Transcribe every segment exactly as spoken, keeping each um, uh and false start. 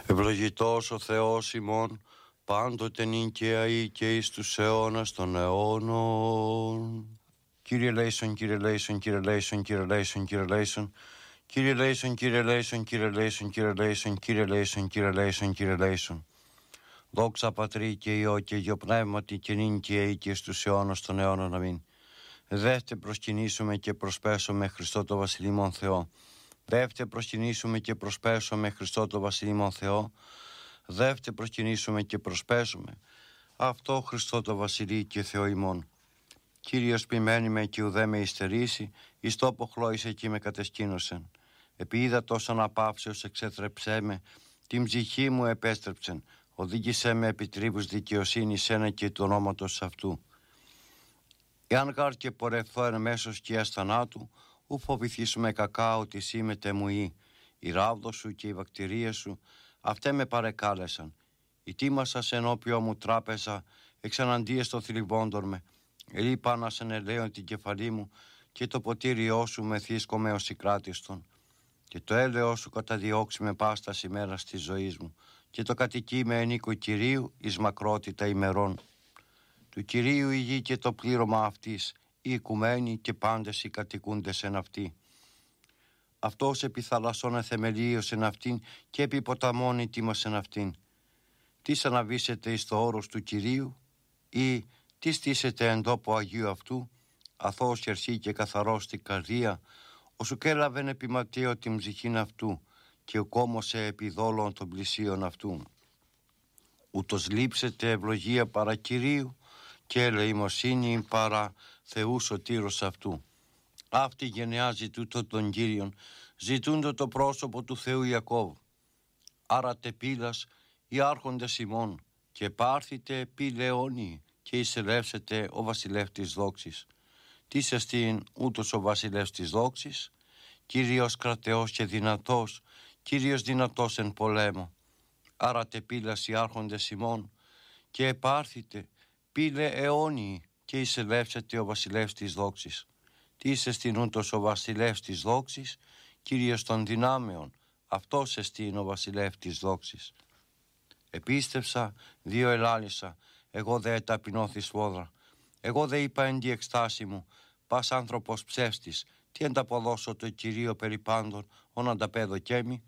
Ευλογητός ο Θεός ημών, πάντοτε νυν και αεί και εις τους αιώνας των αιώνων. Κύριε Λέησον, Κύριε Λέησον, Κύριε Λέησον, Κύριε Λέησον, Κύριε Λέησον, Κύριε Λέησον, Κύριε Λέησον, Κύριε Λέησον, Κύριε Λέησον, Κύριε Λέησον, Κύριε Λέησον, Κύριε Λέησον. Δόξα Πατρί και Υιό και Υιό Πνεύματι και νυν και αεί και στους αιώνας των αιώνων. Αμήν. Δεύτε προσκυνήσουμε και προσπέσουμε Χριστό το Βασιλείμον Θεό. Δεύτε προσκυνήσουμε και προσπέσουμε Χριστό το Βασιλείμον Θεό. Δεύτε προσκυνήσουμε και προσπέσουμε αυτό Χριστό το Βασιλεί και Θεό ημών. Κύριος ποιμένη με και ουδέ με υστερήσει, εις τόπο χλώησε και με κατεσκήνωσεν. Επί είδα τόσο αναπαύσεως εξέτρεψέ με, την ψυχή μου επέστρεψεν, οδήγησέ με επί τρίβους δικαιοσύνης ένα και του ονόματος αυτού. Εάν γάρ και πορευθώ εν μέσω σκιάς θανάτου, ου φοβηθήσουμε κακά ότι σήμεται μου ή, η ράβδο σου και η βακτηρία σου, αυτέ με παρεκάλεσαν. Η τίμασας ενώπιό μου τράπεζα, εξαναντίες το θλιβόντων με, ελείπανας εν ελαίον την κεφαλή μου, και το ποτήριό σου με θύσκομαι ως συγκράτιστον. Και το έλεό σου καταδιώξει με πάστας ημέρας της ζωής μου, και το κατοικεί με ενίκο Κυρίου εις μακρότητα ημερών. Του Κυρίου η γη και το πλήρωμα αυτής, οι οικουμένοι και πάντες οι κατοικούντες εν αυτή. Αυτός επί θαλασσών εθεμελίως εν αυτήν και επί ποταμών ητήμας εν αυτήν. Τι αναβήσετε εις το όρος του Κυρίου, ή τι στήσετε εν τόπο Αγίου αυτού, αθώος χερσί και καθαρός στην καρδία, όσου κέλαβεν επιματέω την ψυχήν αυτού και ουκόμωσε επί δόλων των πλησίων αυτού. Ούτως λείψετε ευλογία παρά Κυρίου και ελεημοσύνη παρά Θεού σωτήρος αυτού. Αυτή γενεά ζητούτο τον Κύριον, ζητούντο το πρόσωπο του Θεού Ιακώβ. Άρα τεπίλας οι άρχοντες ημών, και πάρθητε επί λεόνι και εισελεύσετε ο βασιλεύς της δόξης. Τι εστίν ούτως ο βασιλεύς της δόξης, Κύριος κρατεός και δυνατός, Κύριος δυνατός εν πολέμο. Άρα τεπίλας οι άρχοντες ημών, και επάρθητε πήλε αιώνιοι και εισελεύσετε ο βασιλεύς της δόξης. Τι εστίν ούτως ο βασιλεύς της δόξης, Κύριος των δυνάμεων, αυτός εστίν ο βασιλεύς της δόξης. Επίστευσα, δύο ελάλησα, εγώ δε ταπεινώθη σφόδρα. Εγώ δε είπα εν τη εκστάση μου, πας άνθρωπος ψεύστης, τι ανταποδώσω το Κυρίο περί πάντων, ον ανταπέδω κέμι.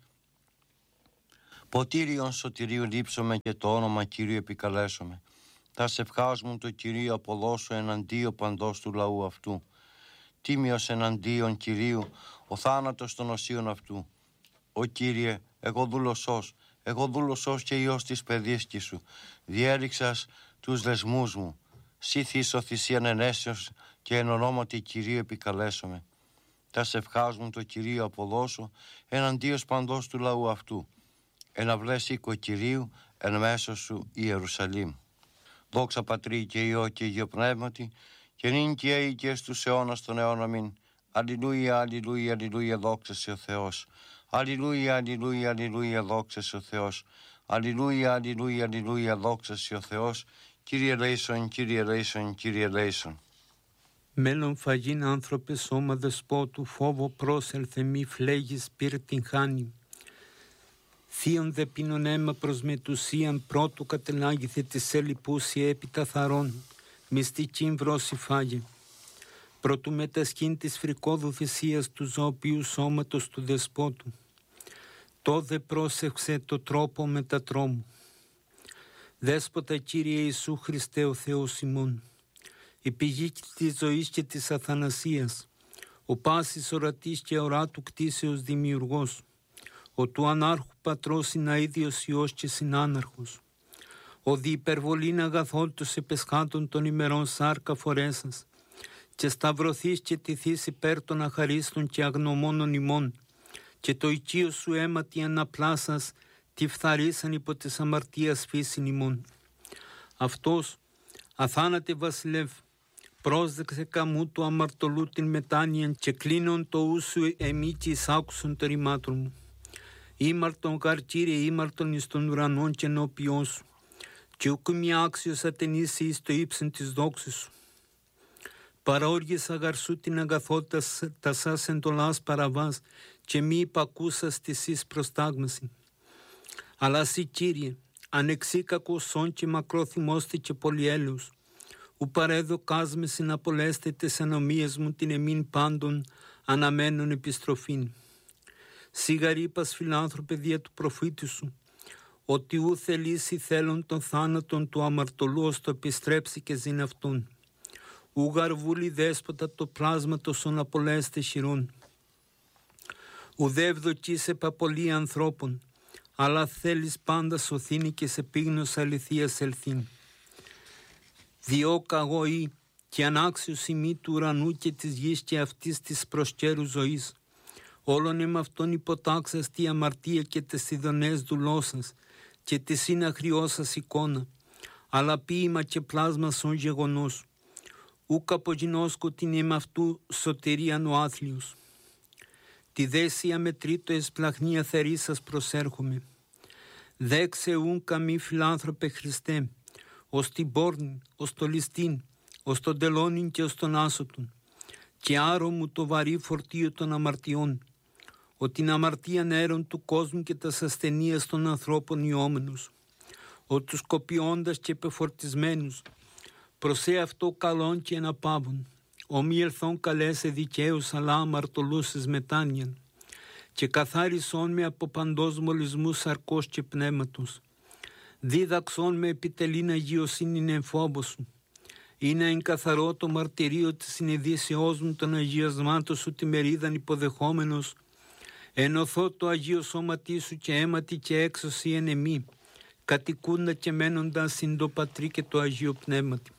Ποτήριον σωτηρίου λείψομαι και το όνομα Κυρίου επικαλέσομαι. Τα σευχάς μου το Κυρίο αποδώσω εναντίον παντός του λαού αυτού. Τίμιος εναντίον Κυρίου ο θάνατος των οσίων αυτού. Ο Κύριε, εγώ δούλωσός, εγώ δούλωσός και Υιός της παιδίσκη σου, διέριξας τους δεσμούς μου. Σύ θύσω θυσίαν ενέσεως και εν ονόματι Κυρίου επικαλέσομαι. Τα σευχάς μου το Κυρίο αποδώσω εναντίον παντός του λαού αυτού. Εναυλές οίκο Κυρίου εν μέσω σου Ιερουσαλήμ. Δόξα Πατρί και Υιό και Υιό Πνεύματι, και νυν και αεί και στους αιώνας των αιώνων. Αμήν. Αλληλούια, αλληλούια, αλληλούια, δόξα σε ο Θεός. Αλληλούια, αλληλούια, αλληλούια, δόξα σε ο Θεός. Αλληλούια, αλληλούια, αλληλούια, δόξα σε ο Θεός. Κύριε Λέησον, Κύριε Λέησον, Κύριε Λέησον. Μέλλον φαγήν άνθρωπε σώμα δεσπότου, φόβο πρόσελθε μη φλέγεις πυρ την χάνη. Θείον δε πίνον αίμα προς μετουσίαν πρώτου κατελάγηθε της ελιπούσια έπειτα θαρών, μυστικήν βρώση φάγε. Πρωτού μετασκήν της φρικόδου θυσίας του ζώπιου σώματος του δεσπότου. Τόδε πρόσεξε το τρόπο μετατρόμου. Δέσποτα Κύριε Ιησού Χριστέ ο Θεός ημών, η πηγή της ζωής και της αθανασίας, ο πάσης ορατής και οράτου κτίσεως δημιουργός, ο του ανάρχου πατρός είναι αίδιος Υιός και συνάναρχος, ο δι' υπερβολήν αγαθόλτος επεσχάτων των ημερών σάρκα φορέσας, και σταυρωθείς και τηθείς υπέρ των αχαρίστων και αγνωμόνων ημών, και το οικείο σου αίματι αναπλάσας, τη φθαρίσαν υπό της αμαρτίας φύσιν ημών. Αυτός, αθάνατε βασιλεύ, πρόσδεξε καμού του αμαρτωλού την μετάνοιαν και κλείνον το ούσου εμεί και εισάκουσον το ρημάτων μου. Ήμαρτον γαρ Κύριε, ήμαρτον εις των ουρανών και ενώπιόν σου, και ουκ μη άξιος ατενήσει εις το ύψεν της δόξης σου. Παραόργησα γαρ σου την αγαθότητα τα σας εντολάς παραβάς, και μη υπακούσας της εις προστάγμαση. Αλλά σύ, Κύριε, ανεξίκακος σον και μακρόθυμώστε και πολυέλεος, ου παρέδοκάς με συναπολέστε τες ανομίες μου την εμήν πάντων αναμένων επιστροφήν. Σιγαρήπας φιλάνθρωπε δια του προφήτη σου, ότι ου θελήσει θέλουν τον θάνατον του αμαρτωλού ως το επιστρέψει και ζήν αυτόν. Ου γαρβούλη δέσποτα το πλάσματος ον απολέστε χειρών. Ουδέ ευδοκίσε παπολή ανθρώπων, αλλά θέλεις πάντα σωθήνει και σε πίγνος αληθείας ελθήν. Διό καγωή και ανάξιος ημί του ουρανού και της γης και αυτής της προσκέρου ζωής. Όλον εμ' αυτόν υποτάξας τη αμαρτία και τες ειδονές δουλώσας και τη συναχριώσας εικόνα, αλλά ποίημα και πλάσμα σον γεγονός. Ούκ απογινώσκω την εμ' αυτού σωτηρίαν ο άθλιος. Τη δέσια με τρίτο εσπλαχνία θερίσας προσέρχομαι. Δέξε ούν καμή φιλάνθρωπε Χριστέ, ως την πόρνη, ως το ληστήν, ως τον τελώνιν και ως τον άσωτον, και άρο μου το βαρύ φορτίο των αμαρτιών, ότι την αμαρτίαν έρων του κόσμου και τας ασθενείας των ανθρώπων ιόμενους, ότι τους κοπιώντας και πεφορτισμένους, προσέ αυτό καλόν και εναπάβων, ομοι ελθόν καλέσε δικαίους αλλά αμαρτωλούς εις μετάνοιαν, και καθάρισόν με από παντός μολυσμούς σαρκός και πνεύματος. Δίδαξόν με επιτελήν αγιοσύνην εν φόβο σου, είναι εν καθαρό το μαρτυρίο της συνειδήσεώς μου των αγιασμάτων σου τη μερίδαν υποδεχόμενος, ενωθώ το Αγίο Σώματί σου και αίματι και έξωση εν εμή, κατοικούντα και μένοντα συν το Πατρί και το Αγίο Πνεύματι.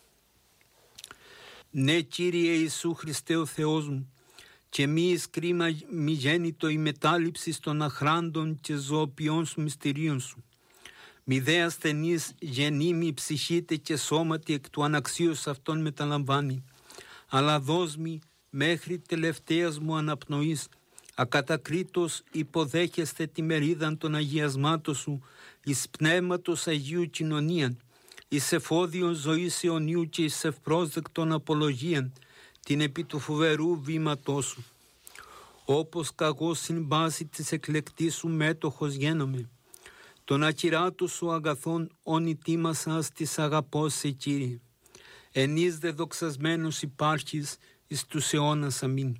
Ναι, Κύριε Ιησού Χριστέ ο Θεός μου, και μη εις κρίμα μη γέννητο η μετάληψη των αχράντων και ζωοποιών σου μυστηρίων σου. Μη δε ασθενής γεννήμη ψυχήτε και σώματι εκ του αναξίως αυτών μεταλαμβάνει, αλλά δώσ' μη μέχρι τελευταίας μου αναπνοής, ακατακρίτως υποδέχεστε τη μερίδαν των αγιασμάτων σου, εις πνεύματος Αγίου κοινωνίαν, εις εφόδιον ζωής αιωνίου και εις ευπρόσδεκτον απολογίαν, την επί του φοβερού βήματός σου. Όπως καγώ συμβάσει της εκλεκτής σου μέτοχος γένομαι, τον ακυράτου σου αγαθών όνει τίμασας της αγαπώς σε Κύριε. Ενείς δε δοξασμένος υπάρχεις εις τους αιώνας αμήν.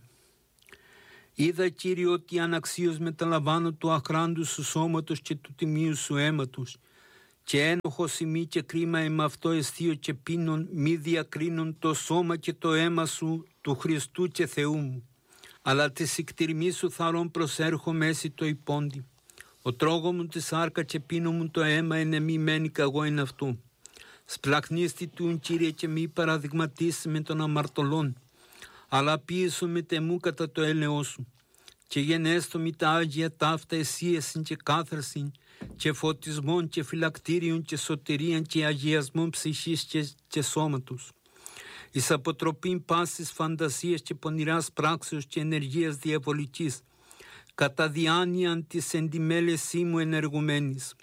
Είδα, Κύριε, ότι αναξίως μεταλαμβάνω του αχράντου σου σώματος και του τιμίου σου αίματος, και ένοχος ημί και κρίμα εμ' αυτό αισθείο και πίνων μη διακρίνων το σώμα και το αίμα σου του Χριστού και Θεού μου. Αλλά τη συκτηρμή σου θαρών προσέρχω μέση το υπόντι. Ο τρόγο μου τη σάρκα και πίνω μου το αίμα εν εμή μένει καγώ εν αυτό. Σπλαχνίστη τούν, Κύριε, και μη παραδειγματίσει με των αμαρτωλών, αλλά πίεσο με τεμού κατά το έλεος σου. Και γενέστο μη τα Άγια ταύτα εσύεσιν και κάθαρσιν και φωτισμόν και φυλακτήριον και σωτηρίαν και αγιασμόν ψυχής και, και σώματος. Εις αποτροπήν πάσης φαντασίας και πονηράς πράξεως και ενεργείας διαβολικής, κατά διάνοιαν της εντιμέλεσή μου ενεργουμένης.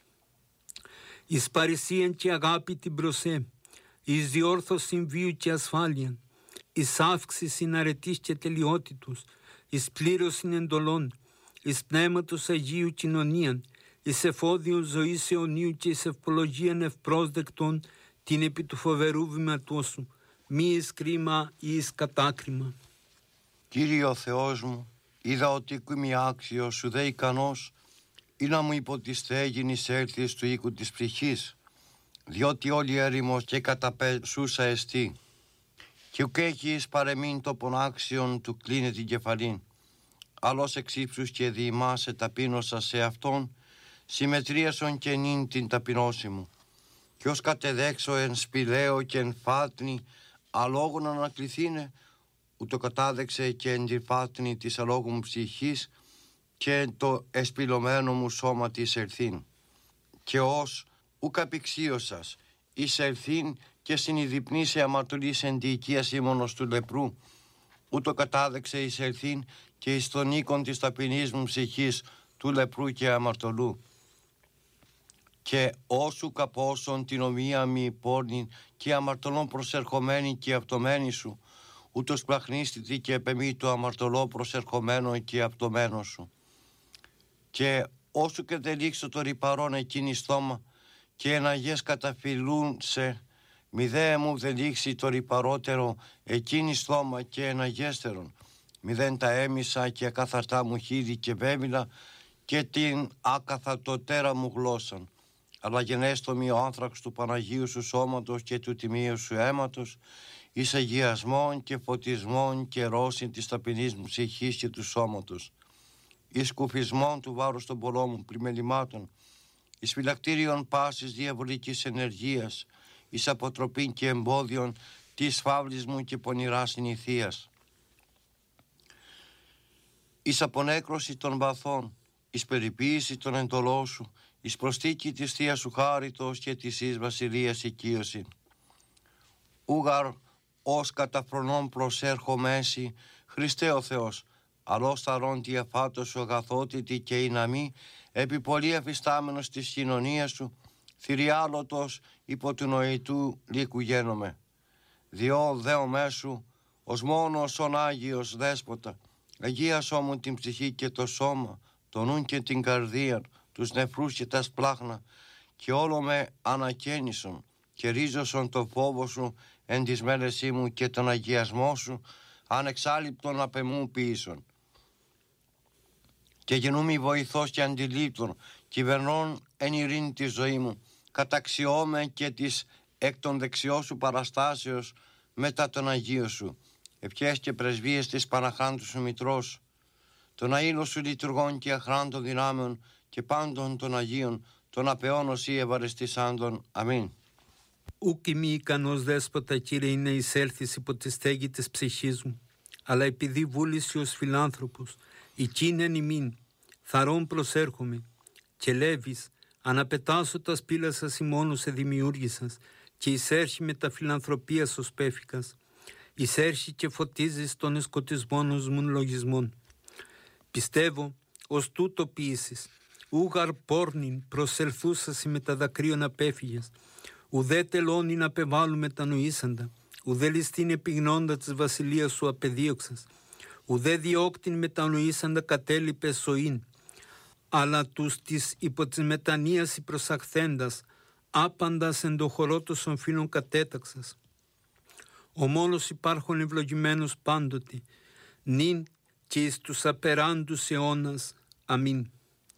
Εις παρησίαν και αγάπη την προσέ, εις διόρθωσιν βίου και ασφάλειαν, εις αύξησιν αρετής και τελειότητος, εις πλήρωσιν εντολών, εις πνεύματος Αγίου κοινωνίαν, εις εφόδιον ζωής αιωνίου και εις ευπολογίαν ευπρόσδεκτον την επί του φοβερού βήματός σου, μη εις κρίμα ή εις κατάκριμα. Κύριε ο Θεός μου, είδα ότι είμαι άξιος σου δε ικανός, ή να μου υποτιστέγινης έρθεις του οίκου της ψυχής, διότι όλη έρημος και καταπεσούσα εστί. Και ουκ έχεις παρεμήν το πονάξιον του κλείνε την κεφαλήν, αλλός εξ ύψους και διημάσαι ταπείνωσα σε αυτόν, συμμετρίασον και νυν την ταπεινώση μου. Και ως κατεδέξω εν σπηλαίο και εν φάτνη, αλόγων ανακληθήνε, ούτω κατάδεξε και εν τη φάτνη της αλόγου μου ψυχής και εν το εσπηλωμένο μου σώμα της ερθήν. Και ως ουκ απηξίωσας, εις ερθήν και συνειδηπνήσε αμαρτωλής εν τη οικία σήμωνος του λεπρού, ούτω κατάδεξε εις ερθήν και εις τον οίκον της ταπεινής μου ψυχής του λεπρού και αμαρτωλού. Και όσου καπόσον την ομοία μη πόρνην και αμαρτωλών προσερχομένη και αυτομένη σου, ούτως πλαχνίστητη και επεμή το αμαρτωλό προσερχομένο και αυτομένο σου. Και όσο και δεν λήξω το ρυπαρόν εκείνη στόμα, και εναγές καταφυλούν σε, μη δε μου δεν λήξει το ρυπαρότερο εκείνη στόμα και εναγέστερον, μη δεν τα έμισα και ακαθαρτά μου χείλη και βέμιλα και την ακαθαρτοτέρα μου γλώσσαν. Αλλά γενέστομη ο άνθραξ του Παναγίου σου σώματος και του τιμίου σου αίματος, εις αγιασμών και φωτισμών και ρώσιν της ταπεινής μου ψυχής και του σώματος, εις κουφισμών του βάρους των πολλών μου πλημελημάτων, εις φυλακτήριον πάσης διαβολικής ενεργείας, εις αποτροπήν και εμπόδιον της φαύλης μου και πονηράς συνηθείας, εις απονέκρωση των βαθών, εις περιποίηση των εντολών σου, εις προστίκη της θείας σου χάριτος και της εις βασιλείας οικείωση. Ούγαρ ως καταφρονών προσέρχομέσι, Χριστέ ο Θεός, αλλός θαρών τη αφάτος σου αγαθότητη και η ναμή, επί πολύ αφιστάμενος της κοινωνίας σου, θηριάλωτος υπό του νοητού λύκου γένομαι. Διό δέο μέσου, ως μόνος ον Άγιος Δέσποτα, αγίασό μου την ψυχή και το σώμα, το νουν και την καρδία, τους νεφρούς και τα σπλάχνα, και όλο με ανακαίνισον, και ρίζωσον το φόβο σου εν της μέλεσή μου και τον αγιασμό σου, ανεξάλληπτον απεμού ποιήσον. Και γενούμι βοηθός και αντιλήπτων, κυβερνών εν ειρήνη τη ζωή μου, καταξιώμε και της εκ των δεξιών σου παραστάσεως μετά τον Αγίο σου, ευχές και πρεσβείες της Παναχράντου σου Μητρός, των αήλων σου λειτουργών και αχράντων δυνάμεων και πάντων των Αγίων, των απεών οσί ευαρεστήσαντων. Αμήν. Ούκ ημί ικανός Δέσποτα, Κύριε, είναι εισέλθεις υπό τη στέγη της ψυχής μου, αλλά επειδή βούληση ως φιλάνθρωπος, εκείνεν ημίν, θαρών προσέρχομαι, και λέβεις, αναπετάσω τα σπήλα σας ημώνου σε δημιούργησας, και εισέρχει με τα φιλανθρωπίας ως πέφικας, εισέρχει και φωτίζεις των εσκοτισμών ως μουν λογισμών. Πιστεύω, ως τούτο ποιήσεις, ούγαρ πόρνην προσελθούσασι με τα δακρύων απέφυγες, ουδέ τελώνην απεβάλλου μετανοήσαντα, ουδέ ληστήν επιγνώντα της βασιλείας σου απεδίωξας, ουδέ διώκτην μετανοήσαντα κατέλειπες σοήν, αλλά τους της υπό της μετανοίας προσαχθέντας, άπαντας εν το χορό των φίλων κατέταξας. Ο μόνος υπάρχον ευλογημένος πάντοτε, νυν και εις τους απεράντους αιώνας. Αμήν.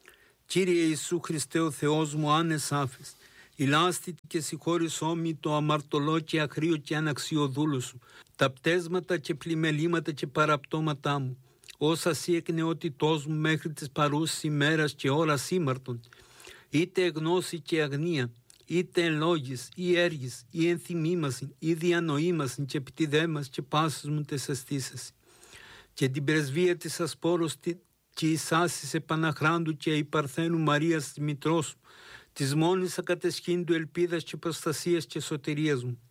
Κύριε Ιησού Χριστέ ο Θεός μου, άνες άφης, ηλάστη και συγχώρησό μη το αμαρτωλό και αχρίο και αναξιοδούλο σου, τα πτέσματα και πλημελήματα και παραπτώματά μου, όσα σύ εκ νεότητός μου μέχρι της παρούσης ημέρας και ώρας ήμαρτον, είτε γνώση και αγνία, είτε εν λόγης ή έργης ή ενθυμήμασιν ή διανοήμασιν και επιτιδέμας και πάσης μου τες αισθήσεις, και την πρεσβεία της ασπόρος και εις άσης επαναχράντου και η Παρθένου Μαρίας της Μητρός σου, της μόνης ακατεσχύντου ελπίδας και προστασίας και σωτηρίας μου.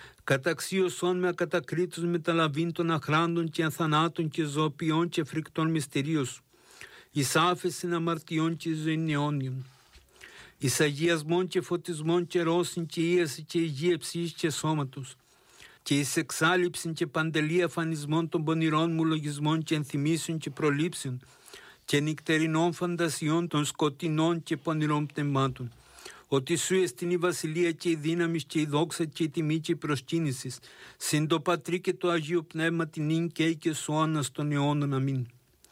Καταξίωσόν με ακατακρίτους μεταλαβήν των αχράντων και αθανάτων και ζωοποιών και φρικτών μυστηρίων σου, εις άφεσιν αμαρτιών και ζωήν αιώνιων, εις αγιασμών και φωτισμών και ρώσιν και ίαση και υγεία ψυχής και σώματος, και εις εξάλληψιν και παντελή αφανισμών των πονηρών μου λογισμών και ενθυμίσεων και προλήψεων και νυκτερινών φαντασιών των σκοτεινών και πονηρών πνευμάτων, ότι σου εστιν η βασιλεία και η δύναμη και η δόξα και η τιμή και η προσκύνηση, συν το Πατρί και το Αγίο Πνεύμα την νυν και και σου άνας των αιώνων. Αμήν.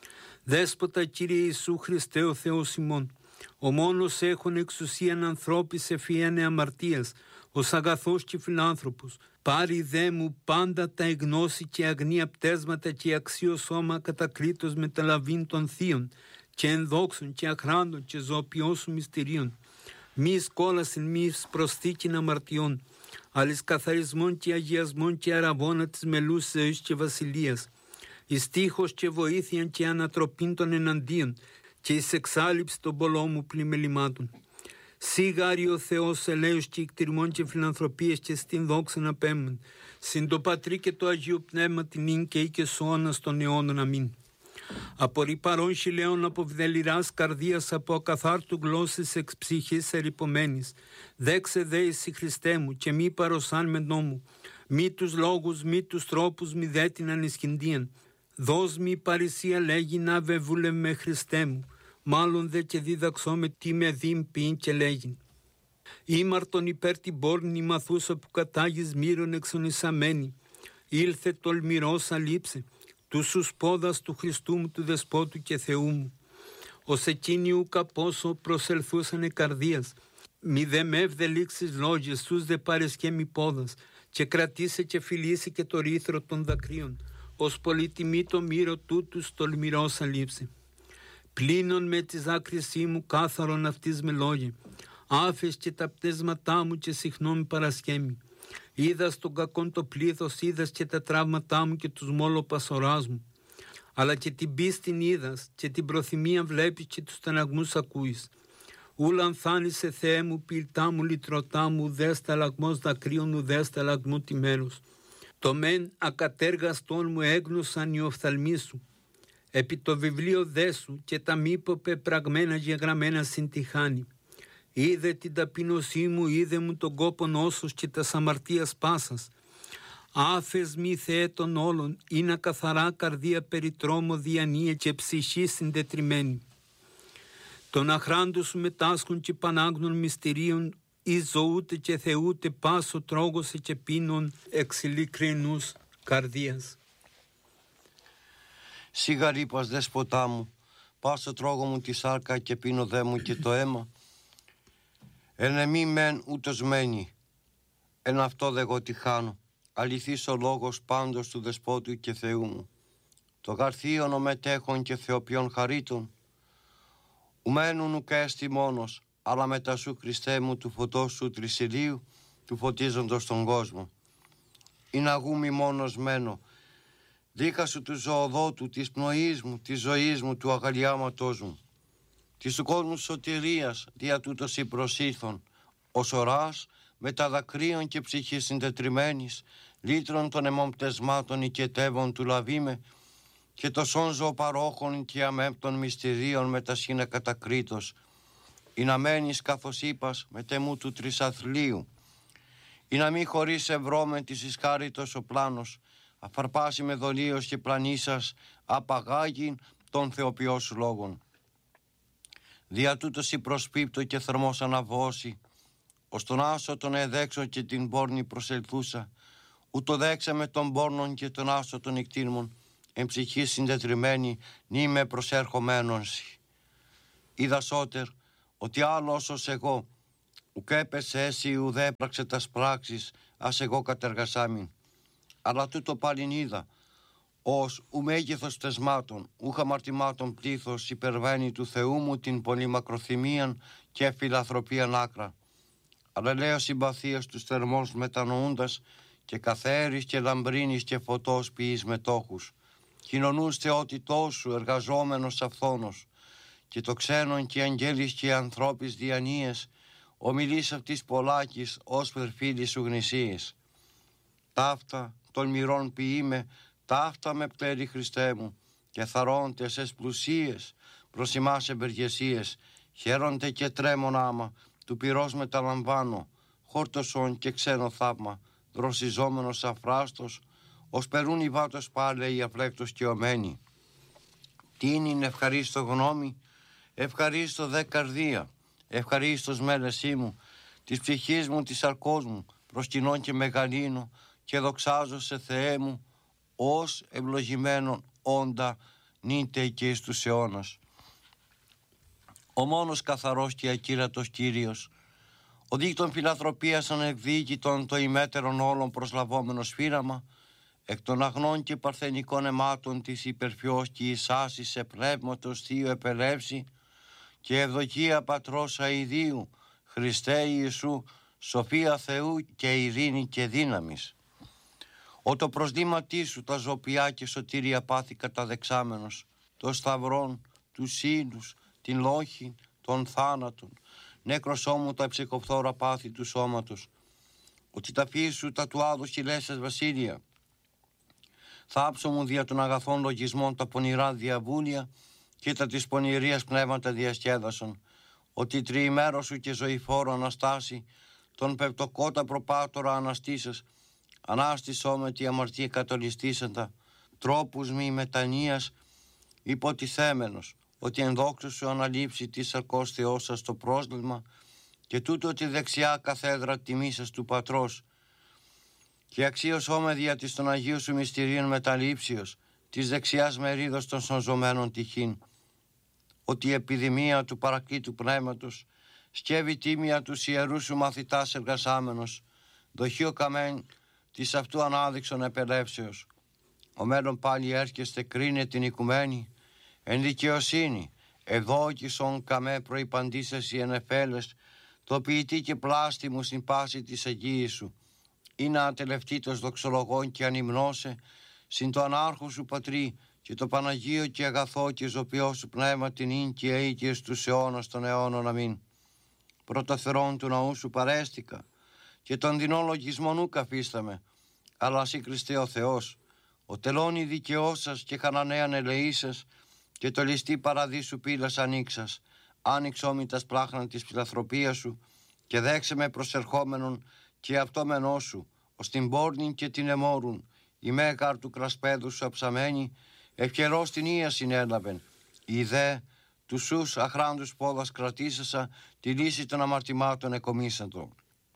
Δέσποτα, Κύριε Ιησού Χριστέ ο Θεός ημών, ο μόνος έχων εξουσίαν ανθρώπης ευφυένε αμαρτίας, ως αγαθός και φιλάνθρωπος, πάρει δε μου πάντα τα εγνώση και αγνία πτέσματα και αξίο σώμα κατακρίτως μεταλαβήν των θείων και ενδόξων και αχράντων και ζωοποιών σου μυστηρίων, μη σκόλασιν μη προσθήκην αμαρτιών, αλλά καθαρισμών και αγιασμών και αραβώνα της μελούς ζωής και βασιλείας, εις τείχος και βοήθειαν και ανατροπήν των εναντίον και εις εξάλληψη των πολλών μου πλημελημάτων. Σίγαρη ο Θεός ελέους και εκτιρμών και φιλανθρωπίες και στην δόξαν απέμεν, συν το Πατρί και το Αγίο Πνεύμα την νυν και ή και σώανας των αιώνων. Αμήν. Από ρηπαρών χιλέων, από βδελιράς καρδίας, από ακαθάρτου γλώσσης εξ ψυχής ερυπωμένης, δέξε δε εσύ Χριστέ μου και μη παροσάν με νόμου, μη τους λόγους, μη τους τρόπους, μη δε την ανισχυντίαν. Δώσ' μη παρησία λέγει να βεβούλευ με Χριστέ μου, μάλλον δε και δίδαξό με τι με δίμ ποιήν και λέγειν. Ήμαρτον υπέρ την πόρνη μαθούσα που κατάγεις μύρων εξονισαμένη, ήλθε τολμηρός αλείψε, του σου πόδας του Χριστού μου, του Δεσπότου και Θεού μου. Ως εκείνοι ουκα πόσο προσελθούσανε καρδίας, μη δε με ευδελίξεις λόγες, σους δε πάρες και μη πόδας, και κρατήσε και φιλήσει και το ρήθρο των δακρύων, ως πολυτιμή το μύρο τούτους τολμηρός αλείψε. Πλύνων με τις άκρησή μου κάθαρον αυτής με λόγια, άφες και τα πτέσματά μου και συχνών παρασκέμι. Είδας τον κακόν το πλήθος, είδας και τα τραύματά μου και τους μόλο πασοράς μου. Αλλά και την πίστην είδας και την προθυμία βλέπεις και τους στεναγμούς ακούεις. Ούλαν θάνησε Θεέ μου, πυρτά μου, λυτρωτά μου, ουδέστα λαγμός δακρύων, ουδέστα λαγμού τιμέρος. Το μεν ακατέργαστόν μου έγνωσαν οι οφθαλμοί σου. Επί το βιβλίο δέσου και τα μήπω πεπραγμένα γεγραμμένα συν τη χάνη. Είδε την ταπείνωσή μου, είδε μου τον κόπον όσος και τα αμαρτίας πάσας. Άφες μη Θεέ των όλων, είναι καθαρά καρδία περιτρόμο διανύε και ψυχή συντετριμένη. Τον αχράντου σου μετάσχουν και πανάγνων μυστηρίων, ή ζωούτε και θεούτε πάσο τρόγωσε και πίνων εξ ειλικρινούς καρδίας. Σιγαρήπας δεσποτά μου, πάσο τρώγω μου τη σάρκα και πίνω δε μου και το αίμα. Εν εμή μεν ούτως μένει, εν αυτό δε εγώ τη χάνω, αληθής ο λόγος πάντως του Δεσπότου και Θεού μου. Το γαρθίον ο μετέχων και θεοποιών χαρίτων, ουμένουν ουκ έστι μόνος, αλλά μετά σου Χριστέ μου του φωτός σου τρισιλίου, του φωτίζοντος τον κόσμο. Είναι αγούμι μόνος μένω, δίκα σου του ζωοδότου, της πνοής μου, της ζωής μου, του αγαλιάματός μου. Της του κόσμου σωτηρίας, δια τούτος η προσήλθον, ως οράς, με τα δακρύων και ψυχής συντετριμένης, λύτρων των αιμοπτεσμάτων οικετεύων του λαβήμε, και το σόνζο παρόχων και αμέμπτων μυστηρίων με τα σχήνα κατακρίτως, ή να μένεις καθώς είπας με τεμού του τρισαθλίου, ή να μη χωρίς ευρώμεν της ισχάριτος ο πλάνος, αφαρπάσει με δολίος και πλανήσας, απαγάγει των θεοποιός σου λόγων. Δια τούτος η προσπίπτω και θερμός αναβώσει, ως τον άσο τον εδέξω και την πόρνη προσελθούσα, ούτω δέξα με τον πόρνον και τον άσο των εκτήρμων, εν ψυχή συντετριμένη, νη με προσέρχομένος. Είδα σώτερ, ότι άλλος ως εγώ, ουκ έπεσε έσυ ουδέ έπραξε τας πράξεις, ας εγώ κατεργασάμιν. Αλλά τούτο πάλιν είδα, ως ου μέγεθος τεσμάτων, ούχ αμαρτημάτων πλήθος υπερβαίνει του Θεού μου την πολύ μακροθυμίαν και φιλανθρωπίαν άκρα. Αλλά λέω συμπαθίας τους θερμός μετανοούντας και καθαίρης και λαμπρίνης και φωτός ποιείς μετόχους. Κοινωνούς θεότητός σου εργαζόμενος αυθόνος και το ξένον και αγγέλης και ανθρώπης διανοίες, ομιλείς αυτής πολλάκης ως περφίλη σου γνησίες. Ταύτα των μυρών ποιείμαι, ταύτα με πτέρι Χριστέ μου, και θαρώντες εσ πλουσίες προς ημάς εμπεργεσίες, χαίρονται και τρέμον άμα, του πυρός μεταλαμβάνω, χόρτωσον και ξένο θαύμα, δροσιζόμενος αφράστος, ως περούν οι βάτος πάλε οι αφλέκτος και ομένοι. Τι είναι ευχαρίστω γνώμη, ευχαρίστω δε καρδία, ευχαρίστως μέλεσή μου, της ψυχής μου, της αρκός μου, προσκυνών και μεγαλύνω, και δοξάζω σε Θεέ μου, ως ευλογημένον όντα νύτε και εις τους αιώνας. Ο μόνος καθαρός και ακύρατος Κύριος, ο δίκτων φιλανθρωπίας ανεκδίκητον το ημέτερον όλων προσλαβόμενο σφύραμα, εκ των αγνών και παρθενικών αιμάτων της υπερφιός και εις άσης σε πνεύματος θείο επελεύση, και ευδοκία Πατρός αηδίου, Χριστέ Ιησού, σοφία Θεού και ειρήνη και δύναμης. Ο το προσδήματί σου τα ζωπιά και σωτήρια πάθη καταδεξάμενος, το σταυρόν, τους σύνους, την λόχη, των θάνατων, νέκρος ώμου τα ψυχοφθόρα πάθη του σώματος, ότι τα φύση σου τα του άδου χιλέσσες βασίλεια. Θάψω μου δια των αγαθών λογισμών τα πονηρά διαβούλια και τα της πονηρίας πνεύματα διασκέδασον, ότι τριημέρο σου και ζωηφόρο Αναστάση, τον πεπτοκότα προπάτορα αναστήσες, ανάστησό με τη αμαρτία κατολιστήσαντα, τρόπους μη μετανοίας υποτιθέμενος, ότι εν δόξω σου αναλείψει τη σαρκός Θεός σας το πρόσλημα και τούτο τη δεξιά καθέδρα τιμή σας του Πατρός και αξίωσόμε δια της των Αγίου σου μυστηρίων μεταλήψεως της δεξιάς μερίδος των σωζωμένων τυχήν, ότι η επιδημία του παρακλήτου πνεύματος σκεύει τίμια τους ιερούς σου μαθητάς εργασάμενος, δοχείο καμέν της αυτού ανάδειξον επελεύσεως. Ο μέλλον πάλι έρχεστε κρίνε την οικουμένη, εν δικαιοσύνη, ευδόκησον καμέ προϋπαντήσες οι ενεφέλες, το ποιητή και πλάστη μου στην πάση της εγγύης σου, ή να ατελευτήτως δοξολογών και ανυμνώσε, συν το ανάρχο σου Πατρί και το Παναγίο και αγαθό και ζωπιό σου πνεύμα την ίν και αίκαιες τους αιώνας των αιώνων αμήν. Πρωτοθερών του ναού σου παρέστηκα και των δεινών λογισμών ου καφίσταμε, αλλά σύ Χριστέ ο Θεός, ο τελώνει δικαιός σας και χανανέαν ελεήσας και το ληστή παραδείσου πύλας ανοίξας, άνοιξ όμητας πράχναν της φιλανθρωπίας σου και δέξε με προσερχόμενον και αυτόμενό σου, ως την πόρνην και την εμόρουν, η μέγαρ του κρασπέδου σου αψαμένη, ευχερός την ία συνέλαβεν, η δε του σους αχράντους πόδας κρατήσασα, τη λύση των αμαρτημάτων εκομίσαντο.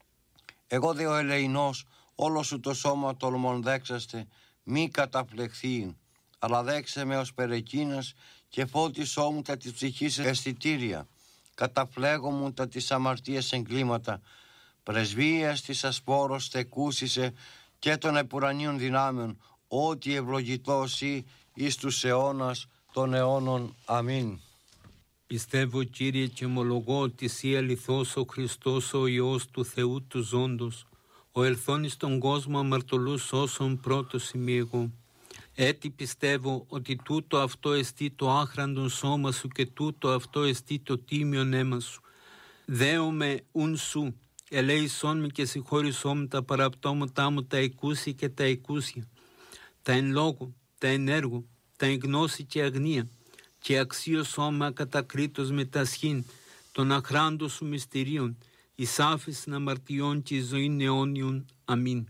Εγώ δε ο ελεηνός, όλο σου το σώμα τολμών δέξαστε, μη καταφλεχθείν, αλλά δέξε με ως περεκίνας και φώτισό μου τα της ψυχής αισθητήρια, καταφλέγω μου τα της αμαρτίας εγκλήματα, πρεσβείας της ασπόρος θεκούσισε και των επουρανίων δυνάμεων, ότι ευλογητός ή εις τους αιώνας των αιώνων. Αμήν. Πιστεύω, Κύριε, και ομολογώ ότι Εσύ αληθώς ο Χριστός, ο Υιός του Θεού του ζώντος, ο ελθόν εις τον κόσμο αμαρτωλούς όσων πρώτος είμαι εγώ. Έτσι πιστεύω ότι τούτο αυτό εστί το άχραντον σώμα σου και τούτο αυτό εστί το τίμιον αίμα σου. Δέομαι ουν σου, ελέησόν με και συγχώρησόν με τα παραπτώματά μου τα εκούσια και τα εκούσια, τα εν λόγω, τα εν έργο, τα εν γνώση και αγνία, και αξίωσόν με ακατακρίτως με τα σχήν των αχράντων σου μυστηρίων, εις άφησιν αμαρτιών και εις ζωήν αιώνιον. Αμήν.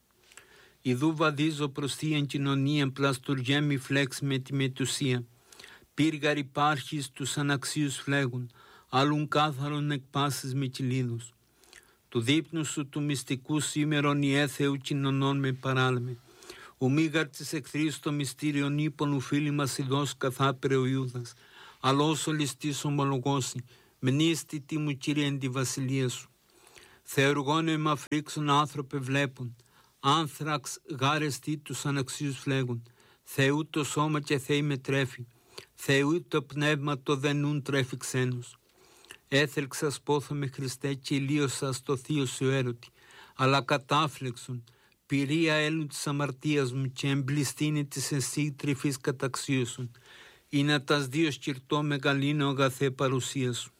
Ιδού βαδίζω προς θείαν κοινωνίαν, πλαστουργέμι φλέξ με τη μετουσία. Πύργαρ υπάρχεις τους αναξίους φλέγουν, άλλουν κάθαρον εκπάσεις με κυλίδους. Του δείπνου σου του μυστικού σήμερον η έθεου κοινωνών με παράλαμε. Ο μήγαρ της εχθρής το μυστήριον ύπον ουφίλη μας ειδός καθάπερε ο Ιούδας. Αλλά όσο ληστής ομολογώσει, μενίστη τι μου Κύριε εν τη βασιλεία σου. Θεοργών εμαφρίξον άνθρωπε βλέπουν, άνθραξ γάρες τι τους αναξίους φλέγουν. Θεού το σώμα και Θεή με τρέφει, Θεού το πνεύμα το δενούν τρέφει ξένους. Έθελξα σπόθο με Χριστέ και ηλίωσα στο θείο σου έρωτη, αλλά κατάφλεξον, πυρία έλουν της αμαρτίας μου και εμπληστίνη της εσύ τρυφής καταξίωσον, ή να τας δύο σκυρτώ μεγαλύνω αγαθέ παρουσία σου.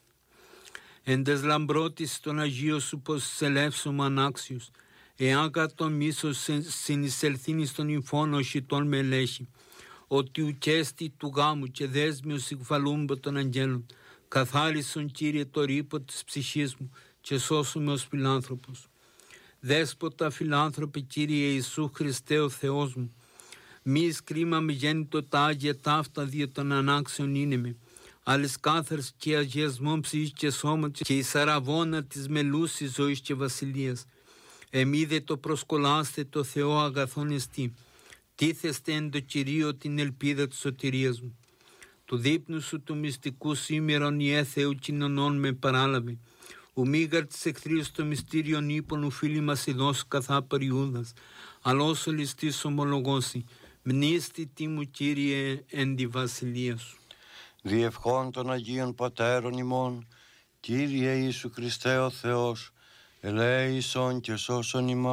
Εν τες λαμπρότης των Αγίων σου πως σελεύσομαι ανάξιος, εάν κατ' το μίσος συνεισελθύνει στον υφόνο οσιτών με ελέγχει, ότι ουκέστη του γάμου και δέσμιος συγφαλούμπο των αγγέλων, καθάρισον Κύριε το ρήπο της ψυχής μου και σώσουμε ως φιλάνθρωπος. Δέσποτα φιλάνθρωπε Κύριε Ιησού Χριστέ ο Θεός μου, μη εις κρίμα με γέννητο τα Άγια ταύτα δια των ανάξεων είναι με, άλλες κάθαρς και αγιασμών ψυχής και σώματος και η σαραβώνα της μελούσης ζωής και βασιλείας. Εμεί δε το προσκολάστε το Θεό αγαθόν εστί, τίθεστε εν το Κυρίω την ελπίδα της σωτηρίας μου. Του δείπνου σου του μυστικού σήμερον η έθεου κοινωνών με παράλαβε. Ο μήγαρ της εχθρίας το μυστήριον ύπον ουφίλη μας ειδός καθάπαρ Ιούδας, αλλά όσο ληστής ομολογώσει, μνήστη τι μου Κύριε εν τη βασιλεία σου. Διευχών των Αγίων Πατέρων ημών, Κύριε Ιησού Χριστέ ο Θεός, ελέησον και σώσον ημάς.